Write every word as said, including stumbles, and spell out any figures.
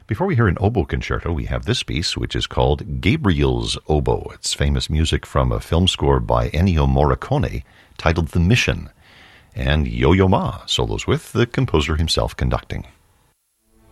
Before we hear an oboe concerto, we have this piece, which is called Gabriel's Oboe. It's famous music from a film score by Ennio Morricone titled The Mission. And Yo-Yo Ma solos with the composer himself conducting.